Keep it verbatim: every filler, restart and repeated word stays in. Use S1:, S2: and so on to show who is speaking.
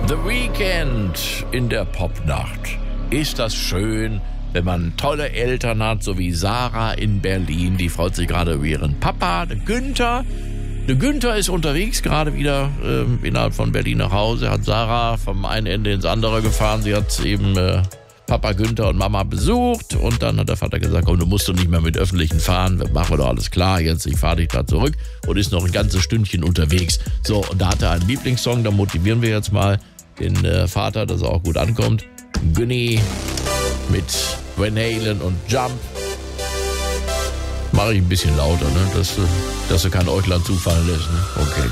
S1: The Weeknd in der Popnacht. Ist das schön, wenn man tolle Eltern hat, so wie Sarah in Berlin. Die freut sich gerade über ihren Papa, der Günther. Der Günther ist unterwegs, gerade wieder äh, innerhalb von Berlin nach Hause. Hat Sarah vom einen Ende ins andere gefahren. Sie hat eben äh, Papa Günther und Mama besucht. Und dann hat der Vater gesagt, komm, du musst doch nicht mehr mit Öffentlichen fahren. Machen wir doch alles klar. Jetzt, ich fahre dich da zurück. Und ist noch ein ganzes Stündchen unterwegs. So, und da hat er einen Lieblingssong. Da motivieren wir jetzt mal den äh, Vater, dass er auch gut ankommt. Günni mit Van Halen und Jump. Mache ich ein bisschen lauter, ne? dass, dass du kein Äuglein zufallen lässt. Ne? Okay.